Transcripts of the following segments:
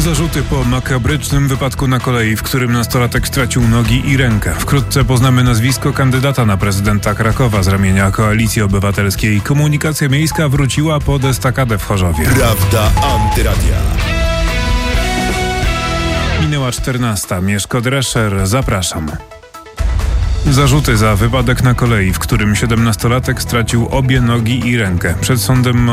Zarzuty po makabrycznym wypadku na kolei, w którym nastolatek stracił nogi i rękę. Wkrótce poznamy nazwisko kandydata na prezydenta Krakowa z ramienia Koalicji Obywatelskiej. Komunikacja miejska wróciła pod estakadę w Chorzowie. Prawda Antyradia. Minęła 14. Mieszko Drescher, zapraszam. Zarzuty za wypadek na kolei, w którym 17-latek stracił obie nogi i rękę. Przed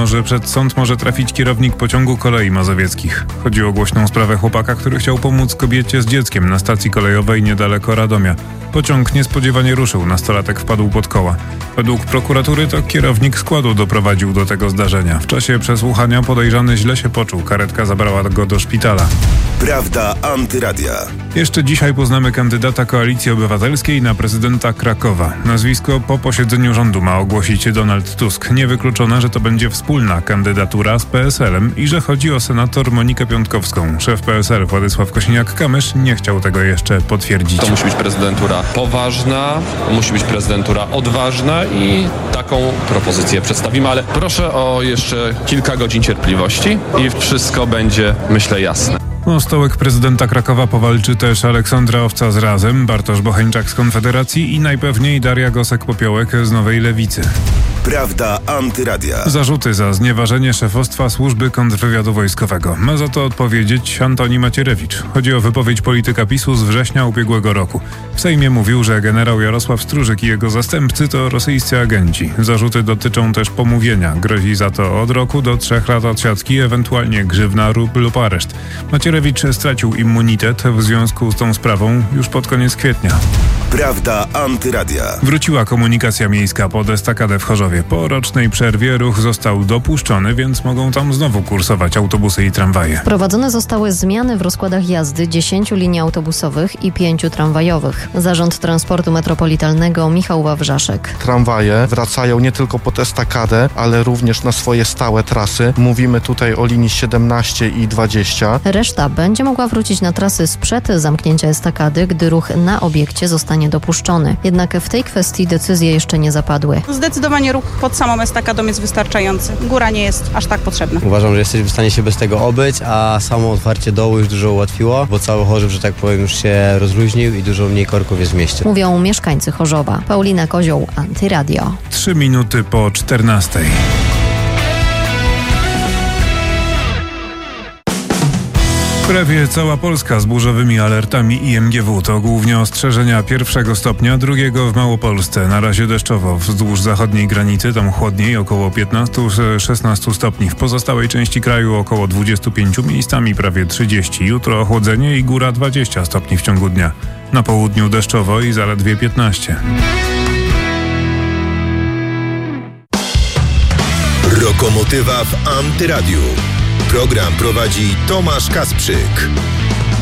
sąd może trafić kierownik pociągu kolei mazowieckich. Chodzi o głośną sprawę chłopaka, który chciał pomóc kobiecie z dzieckiem na stacji kolejowej niedaleko Radomia. Pociąg niespodziewanie ruszył, nastolatek wpadł pod koła. Według prokuratury to kierownik składu doprowadził do tego zdarzenia. W czasie przesłuchania podejrzany źle się poczuł. Karetka zabrała go do szpitala. Prawda Antyradia. Jeszcze dzisiaj poznamy kandydata Koalicji Obywatelskiej na prezydenta Krakowa. Nazwisko po posiedzeniu rządu ma ogłosić Donald Tusk. Niewykluczone, że to będzie wspólna kandydatura z PSL-em i że chodzi o senator Monikę Piątkowską. Szef PSL Władysław Kosiniak-Kamysz nie chciał tego jeszcze potwierdzić. To musi być prezydentura poważna, musi być prezydentura odważna i taką propozycję przedstawimy, ale proszę o jeszcze kilka godzin cierpliwości i wszystko będzie, myślę, jasne. O stołek prezydenta Krakowa powalczy też Aleksandra Owca z Razem, Bartosz Bocheńczak z Konfederacji i najpewniej Daria Gosek-Popiołek z Nowej Lewicy. Prawda Antyradia. Zarzuty za znieważenie szefostwa służby kontrwywiadu wojskowego. Ma za to odpowiedzieć Antoni Macierewicz. Chodzi o wypowiedź polityka PiS-u z września ubiegłego roku. W Sejmie mówił, że generał Jarosław Strzyk i jego zastępcy to rosyjscy agenci. Zarzuty dotyczą też pomówienia. Grozi za to od roku do 3 lat odsiadki, ewentualnie grzywna lub areszt. Macierewicz stracił immunitet w związku z tą sprawą już pod koniec kwietnia. Prawda Antyradia. Wróciła komunikacja miejska pod estakadę w Chorzowie. Po rocznej przerwie ruch został dopuszczony, więc mogą tam znowu kursować autobusy i tramwaje. Wprowadzone zostały zmiany w rozkładach jazdy 10 linii autobusowych i 5 tramwajowych. Zarząd Transportu Metropolitalnego Michał Wawrzaszek. Tramwaje wracają nie tylko pod estakadę, ale również na swoje stałe trasy. Mówimy tutaj o linii 17 i 20. Reszta będzie mogła wrócić na trasy sprzed zamknięcia estakady, gdy ruch na obiekcie zostanie dopuszczony. Jednak w tej kwestii decyzje jeszcze nie zapadły. Zdecydowanie ruch pod samą estakadą jest wystarczający. Góra nie jest aż tak potrzebna. Uważam, że jesteśmy w stanie się bez tego obyć, a samo otwarcie dołu już dużo ułatwiło, bo cały Chorzów, że tak powiem, już się rozluźnił i dużo mniej korków jest w mieście. Mówią mieszkańcy Chorzowa. Paulina Kozioł, Antyradio. 3 minuty po 14. Prawie cała Polska z burzowymi alertami IMGW. To głównie ostrzeżenia 1 stopnia, 2 w Małopolsce. Na razie deszczowo. Wzdłuż zachodniej granicy, tam chłodniej, około 15-16 stopni. W pozostałej części kraju około 25, miejscami prawie 30. Jutro ochłodzenie i góra 20 stopni w ciągu dnia. Na południu deszczowo i zaledwie 15. Lokomotywa w Antyradiu. Program prowadzi Tomasz Kasprzyk.